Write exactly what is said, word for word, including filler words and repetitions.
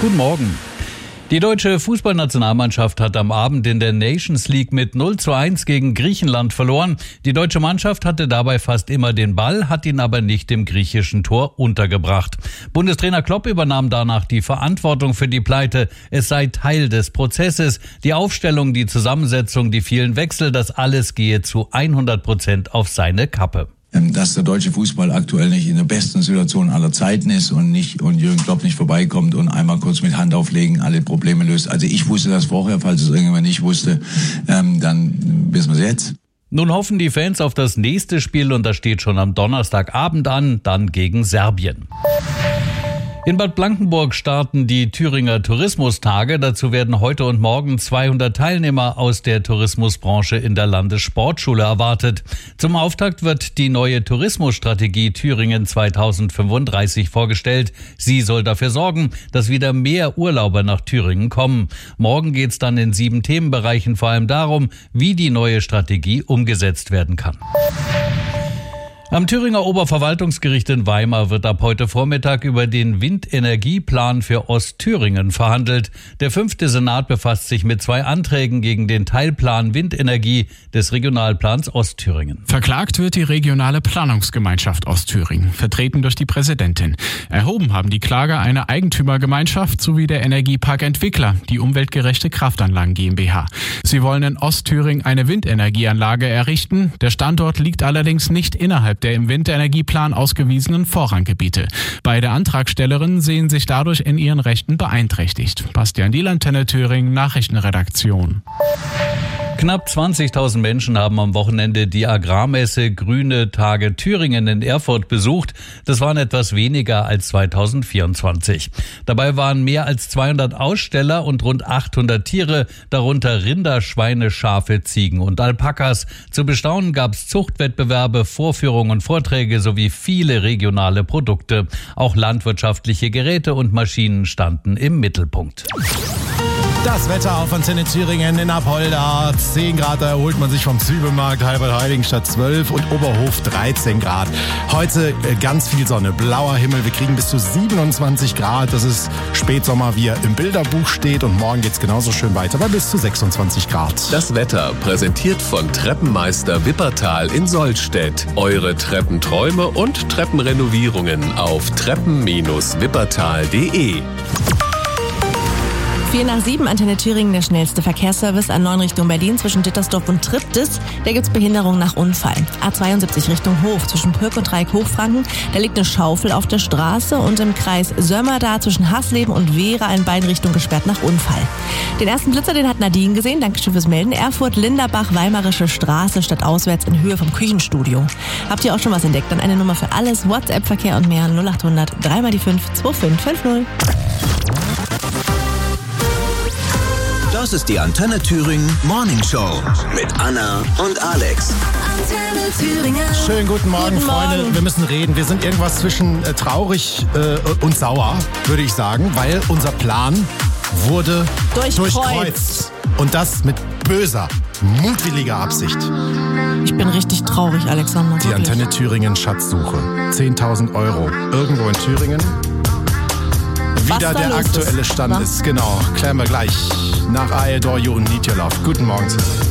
Guten Morgen. Die deutsche Fußballnationalmannschaft hat am Abend in der Nations League mit null zu eins gegen Griechenland verloren. Die deutsche Mannschaft hatte dabei fast immer den Ball, hat ihn aber nicht im griechischen Tor untergebracht. Bundestrainer Klopp übernahm danach die Verantwortung für die Pleite. Es sei Teil des Prozesses. Die Aufstellung, die Zusammensetzung, die vielen Wechsel, das alles gehe zu hundert Prozent auf seine Kappe. Dass der deutsche Fußball aktuell nicht in der besten Situation aller Zeiten ist und nicht und Jürgen Klopp nicht vorbeikommt und einmal kurz mit Hand auflegen alle Probleme löst. Also ich wusste das vorher, falls es irgendjemand nicht wusste, ähm, dann wissen wir es jetzt. Nun hoffen die Fans auf das nächste Spiel und das steht schon am Donnerstagabend an, dann gegen Serbien. In Bad Blankenburg starten die Thüringer Tourismustage. Dazu werden heute und morgen zweihundert Teilnehmer aus der Tourismusbranche in der Landessportschule erwartet. Zum Auftakt wird die neue Tourismusstrategie Thüringen zweitausendfünfunddreißig vorgestellt. Sie soll dafür sorgen, dass wieder mehr Urlauber nach Thüringen kommen. Morgen geht es dann in sieben Themenbereichen vor allem darum, wie die neue Strategie umgesetzt werden kann. Am Thüringer Oberverwaltungsgericht in Weimar wird ab heute Vormittag über den Windenergieplan für Ostthüringen verhandelt. Der fünfte Senat befasst sich mit zwei Anträgen gegen den Teilplan Windenergie des Regionalplans Ostthüringen. Verklagt wird die regionale Planungsgemeinschaft Ostthüringen, vertreten durch die Präsidentin. Erhoben haben die Klager eine Eigentümergemeinschaft sowie der Energiepark Entwickler, die umweltgerechte Kraftanlagen GmbH. Sie wollen in Ostthüringen eine Windenergieanlage errichten. Der Standort liegt allerdings nicht innerhalb der im Windenergieplan ausgewiesenen Vorranggebiete. Beide Antragstellerinnen sehen sich dadurch in ihren Rechten beeinträchtigt. Bastian Diel, Antenne Thüringen, Nachrichtenredaktion. Knapp zwanzigtausend Menschen haben am Wochenende die Agrarmesse Grüne Tage Thüringen in Erfurt besucht. Das waren etwas weniger als zweitausendvierundzwanzig. Dabei waren mehr als zweihundert Aussteller und rund achthundert Tiere, darunter Rinder, Schweine, Schafe, Ziegen und Alpakas. Zu bestaunen gab es Zuchtwettbewerbe, Vorführungen und Vorträge sowie viele regionale Produkte. Auch landwirtschaftliche Geräte und Maschinen standen im Mittelpunkt. Das Wetter auf Antenne Thüringen in Apolda. zehn Grad, da erholt man sich vom Zwiebelmarkt. Halbert-Heiligenstadt zwölf und Oberhof dreizehn Grad. Heute ganz viel Sonne, blauer Himmel. Wir kriegen bis zu siebenundzwanzig Grad. Das ist Spätsommer, wie er im Bilderbuch steht. Und morgen geht's genauso schön weiter bei bis zu sechsundzwanzig Grad. Das Wetter präsentiert von Treppenmeister Wippertal in Sollstedt. Eure Treppenträume und Treppenrenovierungen auf treppen Bindestrich wippertal punkt de. vier nach sieben, Antenne Thüringen, der schnellste Verkehrsservice an neun Richtung Berlin zwischen Dittersdorf und Triptis. Da gibt's Behinderung nach Unfall. A zweiundsiebzig Richtung Hof zwischen Pürk und Dreieck Hochfranken. Da liegt eine Schaufel auf der Straße und im Kreis Sömmerda zwischen Hasleben und Wehra in beiden Richtungen gesperrt nach Unfall. Den ersten Blitzer, den hat Nadine gesehen. Dankeschön fürs Melden. Erfurt, Linderbach, Weimarische Straße stadtauswärts in Höhe vom Küchenstudio. Habt ihr auch schon was entdeckt? Dann eine Nummer für alles. WhatsApp-Verkehr und mehr null acht hundert drei mal die fünf zwei fünf fünf null. Das ist die Antenne Thüringen Morning Show mit Anna und Alex. Antenne Thüringen. Schönen guten Morgen, guten Freunde. Morgen. Wir müssen reden. Wir sind irgendwas zwischen äh, traurig äh, und sauer, würde ich sagen, weil unser Plan wurde Durchkreuzt. durchkreuzt. Und das mit böser, mutwilliger Absicht. Ich bin richtig traurig, Alexander. Die wirklich. Antenne Thüringen Schatzsuche. zehntausend Euro. Irgendwo in Thüringen. Wie da Was da der los aktuelle ist, Stand wa? ist. Genau, klären wir gleich nach I Adore You und Need Your Love. Guten Morgen zusammen.